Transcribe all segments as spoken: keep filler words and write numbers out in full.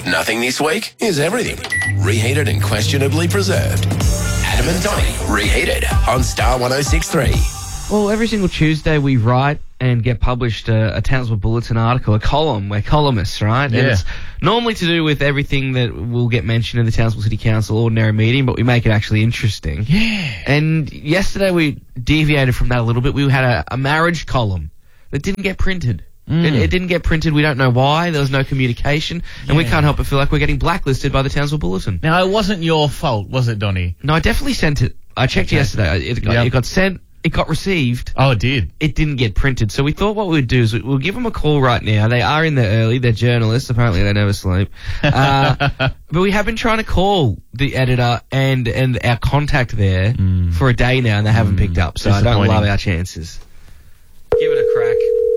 Nothing this week is everything. Reheated and questionably preserved. Adam and Donnie, Reheated on Star one oh six point three. Well, every single Tuesday we write and get published a, a Townsville Bulletin article, a column. We're columnists, right? Yeah. And it's normally to do with everything that will get mentioned in the Townsville City Council ordinary meeting, but we make it actually interesting. Yeah. And yesterday we deviated from that a little bit. We had a, a marriage column that didn't get printed. Mm. It, it didn't get printed. We don't know why. There was no communication. And we Yeah. can't help but feel like we're getting blacklisted by the Townsville Bulletin. Now, it wasn't your fault, was it, Donnie? No, I definitely sent it. I checked Okay. yesterday. It got, Yep. it got sent. It got received. Oh, it did. It didn't get printed. So we thought what we'd do is we'll give them a call right now. They are in there early. They're journalists. Apparently they never sleep. Uh, but we have been trying to call the editor and, and our contact there Mm. for a day now, and they haven't picked up. So I don't Disappointing. love our chances. Give it a crack.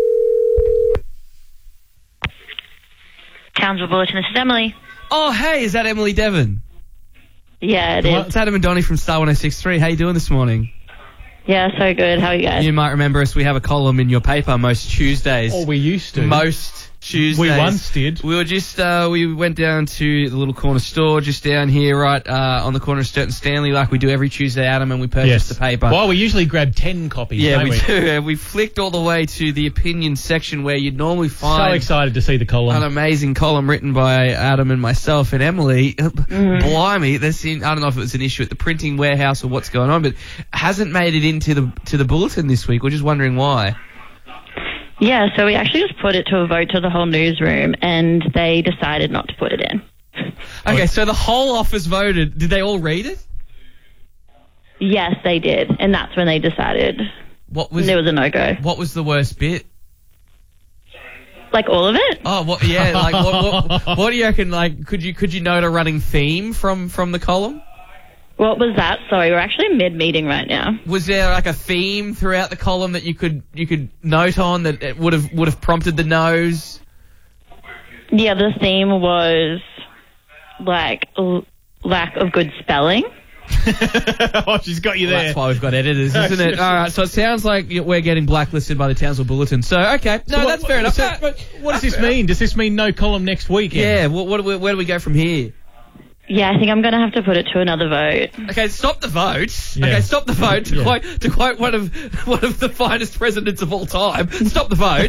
Townsville Bulletin, this is Emily. Oh, hey, is that Emily Devon? Yeah, it Well, is. it's Adam and Donnie from Star one oh six point three. How you doing this morning? Yeah, so good. How are you guys? You might remember us. We have a column in your paper most Tuesdays. Oh, we used to. Most Tuesdays. We once did. We were just, uh, we went down to the little corner store just down here, right, uh, on the corner of Sturt and Stanley, like we do every Tuesday, Adam, and we purchased the paper. Well, we usually grab ten copies, yeah, don't we, we? do. And we flicked all the way to the opinion section where you'd normally So find excited to see the column. an amazing column written by Adam and myself and Emily. Blimey, there's seen, I don't know if it was an issue at the printing warehouse or what's going on, but hasn't made it into the to the bulletin this week. We're just wondering why. Yeah, so we actually just put it to a vote to the whole newsroom, and they decided not to put it in. Okay, so the whole office voted. Did they all read it? Yes, they did, and that's when they decided What was there was a no-go. what was the worst bit? Like all of it? Oh, what? Yeah, like what, what? What do you reckon? Like, could you could you note a running theme from from the column? What was that? Sorry, we're actually mid-meeting right now. Was there like a theme throughout the column that you could you could note on that it would have would have prompted the nose? Yeah, the theme was, like, l- lack of good spelling. Oh, she's got you Well, there. that's why we've got editors, isn't it? All right, so it sounds like we're getting blacklisted by the Townsville Bulletin. So, okay, no, So that's what- fair enough. so- No, but what does this mean? Does this mean no column next week? Em? yeah, what, what do we, where do we go from here? Yeah, I think I'm going to have to put it to another vote. Okay, stop the vote. Yeah. Okay, stop the vote. To Yeah. quote to quote one of one of the finest presidents of all time. Stop the vote.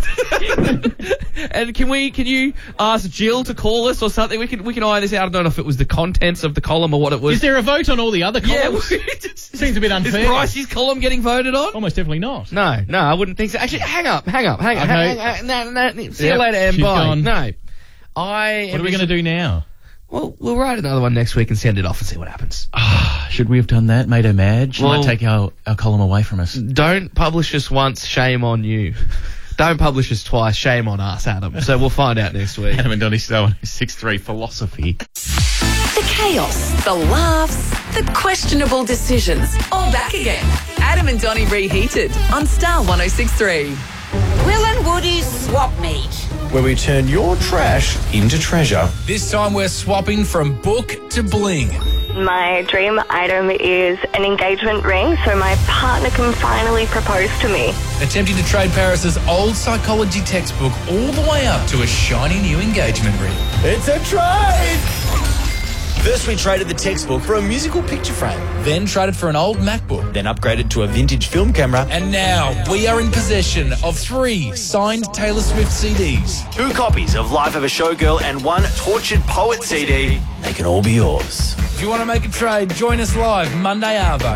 And can we can you ask Jill to call us or something? We can we can iron this out. I don't know if it was the contents of the column or what it was. Is there a vote on all the other yeah, columns? Seems a bit unfair. Is Bryce's column getting voted on? Almost definitely not. No, no, I wouldn't think so. Actually, hang up, hang up, hang up. Okay. Hang, hang, no, no, see Yep, you later, Em. she's Bye. gone. No, I. What are we going to do now? Well, we'll write another one next week and send it off and see what happens. Ah, should we have done that? Made her mad? She Well- might take our, our column away from us. Don't publish us once, shame on you. Don't publish us twice, shame on us, Adam. So we'll find out next week. Adam and Donnie Star six three Philosophy. The chaos, the laughs, the questionable decisions. All back again. Adam and Donnie Reheated on Star one oh six point three. Will and Woody's swap meet. Where we turn your trash into treasure. This time we're swapping from book to bling. My dream item is an engagement ring so my partner can finally propose to me. Attempting to trade Paris's old psychology textbook all the way up to a shiny new engagement ring. It's a trade! First, we traded the textbook for a musical picture frame, Then traded for an old MacBook. then upgraded to a vintage film camera, And now we are in possession of three signed Taylor Swift C Ds. two copies of Life of a Showgirl, and one Tortured Poet C D. They can all be yours. If you want to make a trade, join us live Monday Arvo.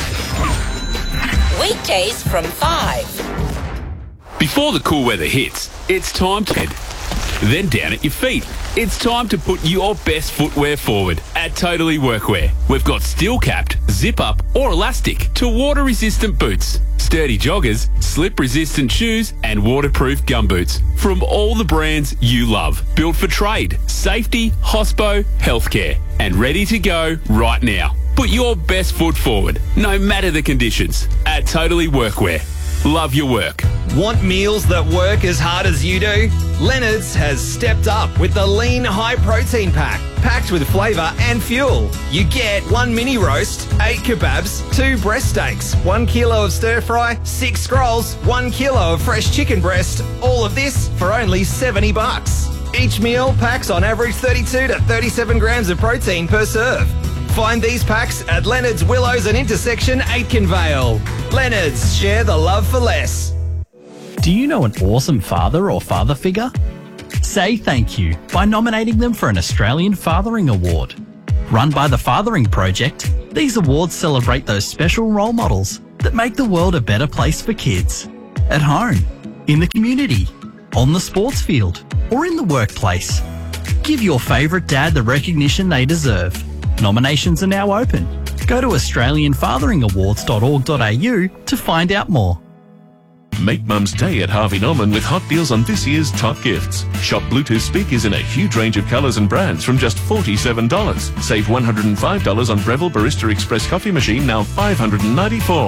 Weekdays from five. Before the cool weather hits, it's time to head. Then down at your feet. It's time to put your best footwear forward at Totally Workwear. We've got steel-capped, zip-up or elastic to water-resistant boots, sturdy joggers, slip-resistant shoes and waterproof gumboots from all the brands you love. Built for trade, safety, hospo, healthcare and ready to go right now. Put your best foot forward, no matter the conditions, at Totally Workwear. Love your work. Want meals that work as hard as you do? Leonard's has stepped up with the Lean High Protein Pack, packed with flavour and fuel. You get one mini roast, eight kebabs, two breast steaks, one kilo of stir fry, six scrolls, one kilo of fresh chicken breast. All of this for only seventy bucks. Each meal packs on average thirty-two to thirty-seven grams of protein per serve. Find these packs at Leonard's, Willows and intersection Aitken Vale. Leonard's, share the love for less. Do you know an awesome father or father figure? Say thank you by nominating them for an Australian Fathering Award. Run by the Fathering Project, these awards celebrate those special role models that make the world a better place for kids. At home, in the community, on the sports field, or in the workplace. Give your favourite dad the recognition they deserve. Nominations are now open. Go to australian fathering awards dot org dot a u to find out more. Make Mum's Day at Harvey Norman with hot deals on this year's top gifts. Shop Bluetooth speakers in a huge range of colours and brands from just forty-seven dollars. Save one hundred five dollars on Breville Barista Express coffee machine, now five hundred ninety-four dollars.